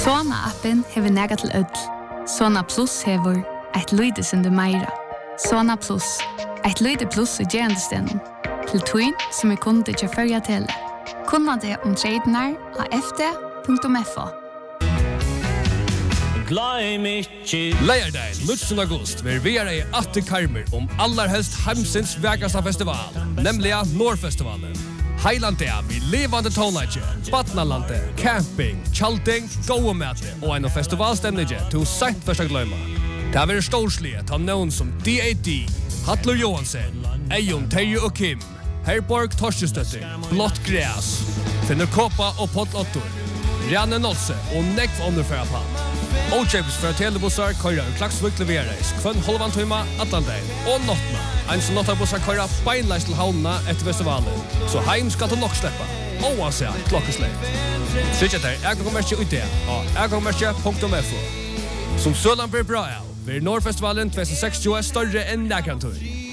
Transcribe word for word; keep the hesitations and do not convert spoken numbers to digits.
Sona-appen hever nega til ødel. Sona Plus hever eit lyde som det meira. Sona Plus, eit lyde plus i gerandestenen. Til twin som er kunde til førja til. Kunna det om tradenar av f d punktum f o. Leierdagen, nittonde august, vil vi er i atte karmer om allerhelst heimsins vekrasta festival, nemlig Nordfestivalen. Heilandia vi levande tonlager, Batnalande, camping, tjalting, gåemæte og en festivalstemninge til sent først å gløyma. Det har vært storslige ta noen som D A D, Hattler Johansen, Eion, Terje og Kim, Herborg Torstestøtter, Blått Græs, Finner Kåpa og Potlottor, Rjanne Nolse og Nekv Underfæra Pan. Ochepes fra telebussar køyrer en klagsvik levereis, kvann halvan tøyma, atlandein og nottna. En som nottabussar køyrer beinleis til havnena etter festivalen, så heim skal du nok sleppa, oavsett klokkesleit. Sykja der Ergangmerkje ute av ergangmerkje punktum f o. Som sølan blir bra av, blir Nordfestivalen tjuetusen sekstio større enn nekrantur.